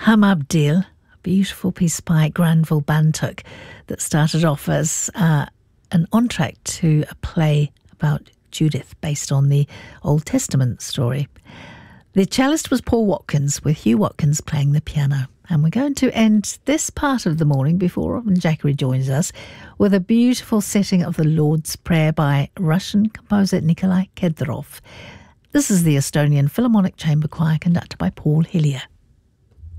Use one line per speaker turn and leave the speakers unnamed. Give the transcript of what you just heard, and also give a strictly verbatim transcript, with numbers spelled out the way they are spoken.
Hamabdil, a beautiful piece by Granville Bantock that started off as uh, an entr'acte to a play about Judith based on the Old Testament story. The cellist was Paul Watkins, with Hugh Watkins playing the piano. And we're going to end this part of the morning, before Robin Jackery joins us, with a beautiful setting of the Lord's Prayer by Russian composer Nikolai Kedrov. This is the Estonian Philharmonic Chamber Choir, conducted by Paul Hillier.